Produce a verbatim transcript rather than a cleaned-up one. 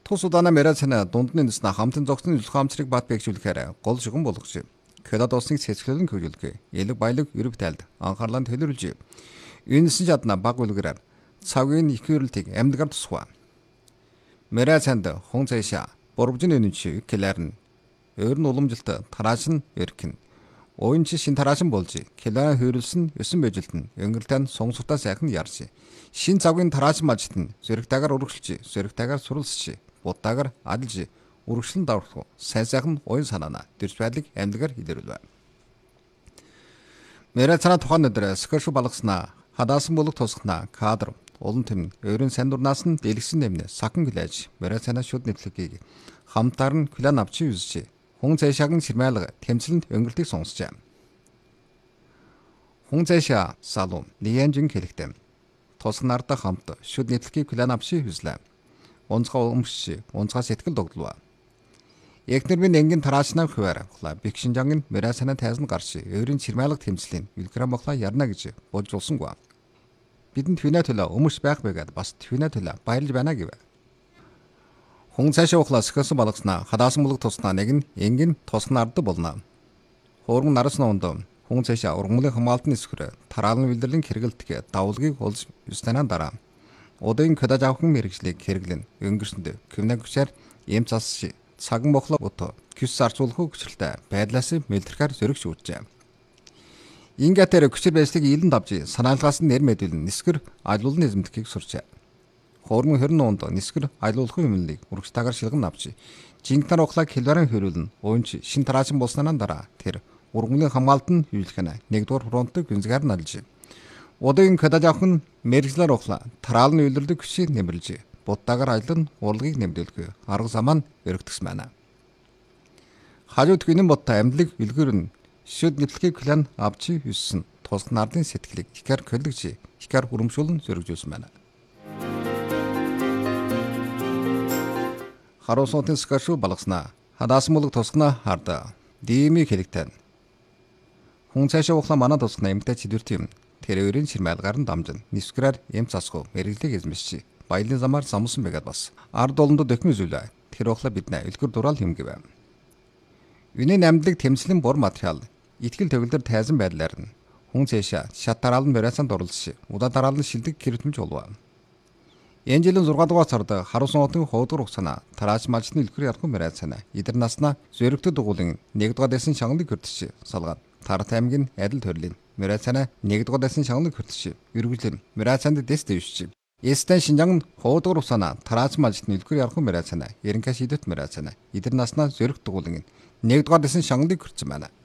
Тус удаана Мерацана дундны нэснэ хамтын зогсны үлхамцрыг бат бэгжүүлэхээр гол шигэн болгож Кёдад улсыг цэцгэлэн хөгжүүлэх, элэг баялаг ерөв тайлд анхаарлаа төлөвлөж. Үүнсэн чадна баг үлгэрээр цагийн их хөрөлтийг амьдгаар тусгав. Мерацанд хүн цаашаа бурвжин өнөч кларн өөр нь уламжилт тарааш нь өркөн. Оюунч шин тарааш нь болж клараа хөрөлсөн өсөн бэжилт нь өнгөрлтэн сонгосготаа сайхан ярж. Шин цагийн тарааш мажт нь зөрөгтэйгээр урагшилж, зөрөгтэйгээр суралцж, будаагаар адилж урагшлан даврах сайн сайхан оюун санаана дэрж байдлыг амьдгаар илэрүүлв. Мерацана тухайн өдөр скоршу балгаснаа хадаасан болог тусгнаа кадр улан төмн өөрийн сайн дурнаас нь дэлгэсэн нэмнэ сахан гэлэж Мерацана шууд нэтлэгийг хамтаар нь клан авчи үзжээ. Хүн цаашаагийн ширмайлга тэмцэлэнд өнгөлтийг сонсжээ. Хүн цаашаа салун Лиянжин хэлэхдээ тусгнаартай хамт шууд нэтлэгийг клан авчи үзлээ. Онцгой өмсч, онцгой сэтгэл догдлоо. Ягнэр минь энгийн тараачнаа хуваар хла Бикшинжангийн Мерацана тайзан гарч өөрийн ширмайлга тэмцлийн Вилграм бохла ярна гэж болж улсангүй. Бидэнд твинэ төлөө өмс байх байгаад бас твинэ төлөө баярлж байна гэв. Хүн цаашаа ухлаа скосон балгаснаа хадаасан болог туснаа нэг нь энгийн тусган ард болно. Хуурман нарасна ондоо хүн цаашаа ургамлын хамгаалтны эсвэр тараалан вилдэрлэн хэрэгэлтгэ давлгийг олж юстанаа дараа удын кодаж авахын мэрэгжлийг хэрэглэн өнгөрсөнд квнагчаар эм цас цаган бохлоо ото küс зарцуулах хүчрэлтэй байдлаас мэлдэрхээр зөрөг шүүжжээ. Ингатер хүчир байслыг илэн давж санаалгаас нь нэр мэдүүлэн нисгэр айлуулны эзэмдхийг сурчээ. Хуурман хорин онд нисгэр айлуулахын юмлыг урагштайгаар шилгэн авч жинкнар ухлаг хэлбэрэн хөрүүлэн уунч шин тараачсан болсноо дараа тэр ургамлын хамгаалт нь хөвлөхнэ нэгдүгээр фронтыг гүнзгээр нь алж. Удын кодаж авахын мэрэгжлэр ухлаа тараалны үйлдвэрлэдэг хүчийг нэмэрлж будаагаар аялан урлагийг нэмдүүлэх арга замаа өргөдгсөн байна. Хажууд гинэн бодтой амьдлыг үлгэр нь шүд нэтлэгийг клан авчи өссөн тусган ардын сэтгэлийг ихэр көлөгж ихэр урамшуулн зөргижүүлсэн байна. Харуусуудын скаршу балгаснаа хадаасан болог тусгнаа харда дими хэлэгтэн. Хүн цаашаа ухлаа манай тусгнаа эмгтэй чидвэрт юм. Тэр өөрийн ширмайлгаар нь дамжин нисграар эм цасгүй мэрэгжлийг эзэмшиж баялын замаар самсан байгаад бас ард олондод дөхмө зүйлээ тэр ухлаа биднэ үлгэр дураал юм гэв. Үнийн амьдлыг тэмцлийн бур материал итгэл төгөлдөр тайзан байдлаар нь хүн цаашаа шат тараалан Мерацанд оруулж удаа тараалан шилдэг гэрэтмж болов. Энэ жилийн зургаан дугаар сард харуусан хотын ховдгор угсана тараач малчны үлгэр ярах Мерацана идэр наснаа зөрөгтэй дугуулын нэгдүгээр дэсэн шангыг хөртөж салгаад Тарт аймгийн адил төрлийн Мерацана нэгдүгээр дэсэн шангыг хөртөж үргэлжлэн Мерацанд дэс дэвшиж Эстэн Шинжаан ховдгор угсана тараач малчны үлгэр ярах Мерацана ерөнхий шийдэт Мерацана идэр наснаа зөрөх дугуулын нэгдүгээр дэсэн шангыг хөртсөн байна.